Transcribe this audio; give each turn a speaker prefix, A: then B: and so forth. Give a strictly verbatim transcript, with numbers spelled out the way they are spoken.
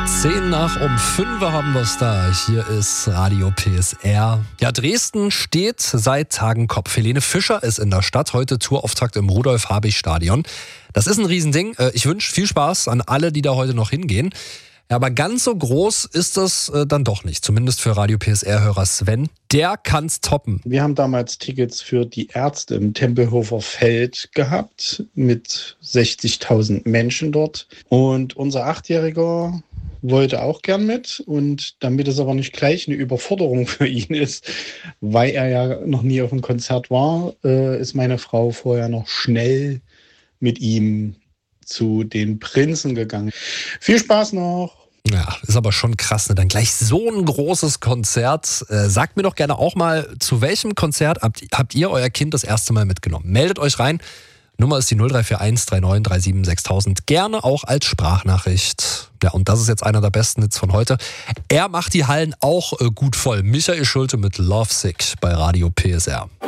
A: Zehn nach um fünf haben wir es da. Hier ist Radio P S R. Ja, Dresden steht seit Tagen Kopf. Helene Fischer ist in der Stadt. Heute Tourauftakt im Rudolf-Habich-Stadion. Das ist ein Riesending. Ich wünsche viel Spaß an alle, die da heute noch hingehen. Ja, aber ganz so groß ist das äh, dann doch nicht. Zumindest für Radio P S R-Hörer Sven. Der kann's toppen.
B: Wir haben damals Tickets für die Ärzte im Tempelhofer Feld gehabt mit sechzigtausend Menschen dort. Und unser Achtjähriger wollte auch gern mit. Und damit es aber nicht gleich eine Überforderung für ihn ist, weil er ja noch nie auf einem Konzert war, äh, ist meine Frau vorher noch schnell mit ihm zu den Prinzen gegangen. Viel Spaß noch!
A: Ja, ist aber schon krass, ne? Dann gleich so ein großes Konzert. Äh, sagt mir doch gerne auch mal, zu welchem Konzert habt, habt ihr euer Kind das erste Mal mitgenommen? Meldet euch rein. Nummer ist die null drei vier eins drei neun drei sieben sechstausend. Gerne auch als Sprachnachricht. Ja, und das ist jetzt einer der besten Hits von heute. Er macht die Hallen auch äh, gut voll. Michael Schulte mit Lovesick bei Radio P S R.